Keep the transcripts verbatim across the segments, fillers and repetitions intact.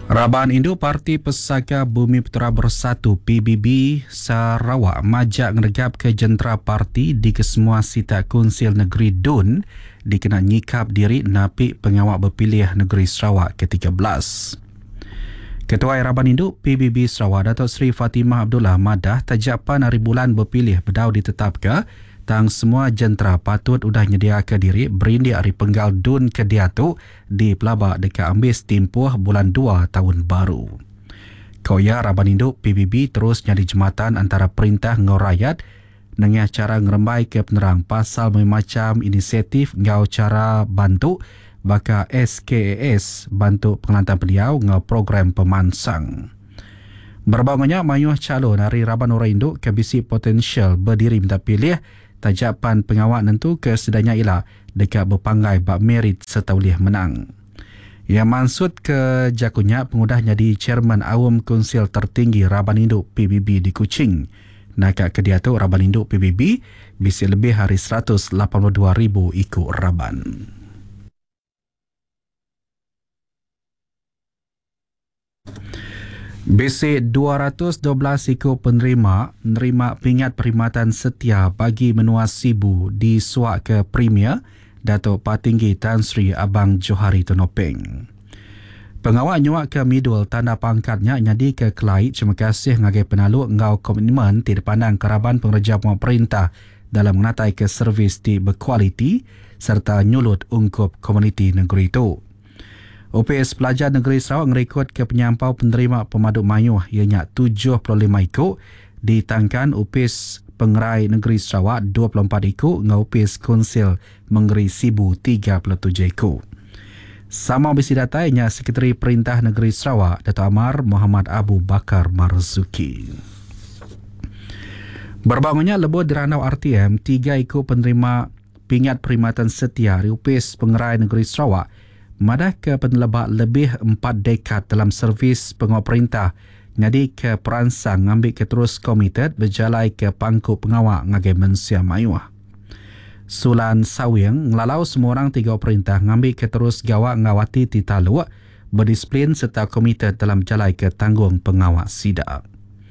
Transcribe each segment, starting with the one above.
Raban Induk Parti Pesaka Bumi Putera Bersatu P B B Sarawak majak ngeregap ke jentera parti di kesemua sita Konsil Negeri Dun dikena nyikap diri napik pengawal berpilih Negeri Sarawak ke tiga belas. Ketua Raban Induk P B B Sarawak Datuk Seri Fatimah Abdullah madah tajapan hari bulan berpilih bedau ditetapkan tang semua jentera patut udah nyediakan diri berindi hari penggal Dun ke Diatu di Pelabak dekat Ambis timpuh bulan dua tahun baru. Koya Raban Induk P B B terus jadi jematan antara perintah ngau rakyat dengan cara ngerembai ke penerang pasal memacam inisiatif ngau cara bantu baka S K A S bantu pengelantan beliau ngau program pemansang. Berbangunnya mayuh calon hari Raban Orang Induk ke bisi potensial berdiri minta pilih tajapan pengawal nentu kesedanya ialah dekat berpanggai bak merit serta boleh menang. Yang maksud ke jakunya pengudah jadi chairman awam Konsil tertinggi Raban Induk P B B di Kuching. Nakak ke dia tu Raban Induk P B B bisi lebih hari seratus lapan puluh dua ribu ikut Raban. Bisi dua ratus dua belas ikut penerima menerima pingat perkhidmatan setia bagi menua sibu di suak ke Premier Datuk Patinggi Tan Sri Abang Johari Tonopeng. Pengawal nyuak ke midul tanda pangkatnya nyadi ke kelait terima kasih ngagai penaluk ngau komitmen tidak pandang keraban pengerja pemerintah dalam mengatai ke servis di berkualiti serta nyulut ungkup komuniti negeri itu. O P S Pelajar Negeri Sarawak ngerekod ke penyampau penerima pemaduk mayuh ianya tujuh puluh lima ikut ditangkan O P S Pengerai Negeri Sarawak dua puluh empat ikut dengan O P S Konsil Menggeri Sibu tiga puluh tujuh ikut. Sama bisi data ianya Sekretari Perintah Negeri Sarawak Datuk Amar Muhammad Abu Bakar Marzuki. Berbangunnya lebih di Ranau R T M tiga ikut penerima pingat perkhidmatan setia O P S Pengerai Negeri Sarawak madah ke penelebak lebih empat dekad dalam servis pengawal perintah nyadi ke peransang ngambil ke terus komited berjalai ke pangku pengawal ngagai mensia mayuah. Sulan Sawing ngelalau semua orang tiga perintah ngambil ke terus gawak ngawati titaluk berdisiplin serta komited dalam jalai ke tanggung pengawal sidak.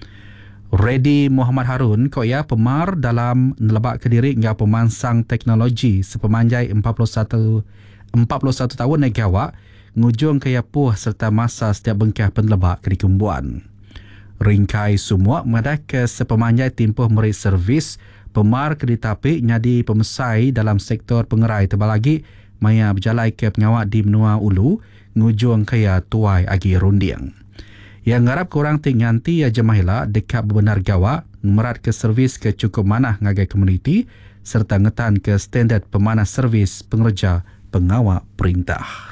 Redi Muhammad Harun koya pemar dalam nelebak ke diri ngau pemansang teknologi sepemanjai empat puluh satu tahun negawak ngujung kaya puh serta masa setiap bengkah penelebak ke dikumbuan. Ringkai semua madah ke sepemanjai timpuh merit servis pemar ke ditapik nyadi pemesai dalam sektor pengerai terbalagi maya berjalai ke pengawak di Menua Ulu ngujung kaya tuai agi runding. Yang ngarap korang tingganti ya jemahila dekat benar gawak merat ke servis ke cukup manah ngagai komuniti serta ngetan ke standard pemanah servis pengerja pengawal perintah.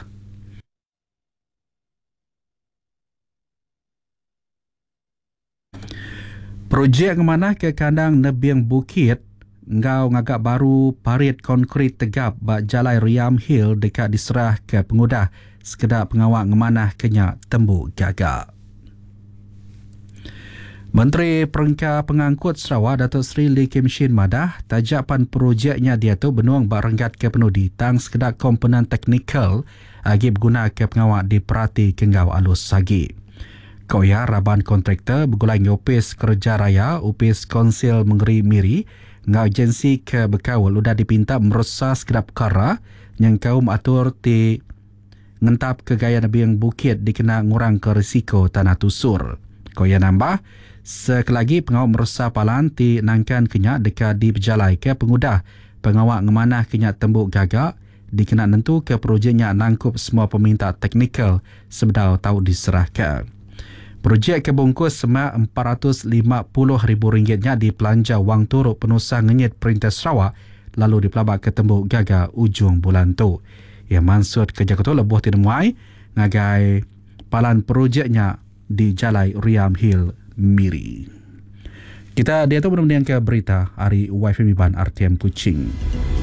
Projek ngemanah ke kandang Nebiang Bukit ngau ngagak baru parit konkrit tegap bak jalai Riam Hill dekat diserah ke pengudah sekedar pengawal ngemanah kenya tembuk gagak. Menteri Perengka Pengangkut Sarawak Datuk Seri Lee Kim Shin madah tajapan projeknya dia tu benuang barenggat ke penuh di tang sekedar komponen teknikal agi berguna ke pengawal di perati kenggau alus sagi. Koya Raban kontraktor bergulai O P S Kerja Raya, O P S Konsil Menggeri Miri, ngau agensi ke berkawal udah dipinta merosa sekedar perkara yang kaum atur di ngentap ke gaya Nebiang Bukit dikena ngurang ke risiko tanah tusur. Koya nambah sekali pengawal merosa palan ti nangkan kenyak dekat di berjalai ke pengudah pengawal ngemanah kenyak tembuk gagak dikena nentu ke projeknya nangkup semua peminta teknikal sebedau tahu diserahkan. Projek kebungkus semak empat ratus lima puluh ribu ringgitnya dipelanja wang turut penusah ngenyit Perintah Sarawak lalu dipelabak ke tembuk gagak ujung bulan tu. Yang maksud kerja ketua lebuh tidak muai ngagai palan projeknya di Jalai Riam Hill Miri. Kita dia tu benar-benar ke berita hari Y F M Ban R T M Kuching.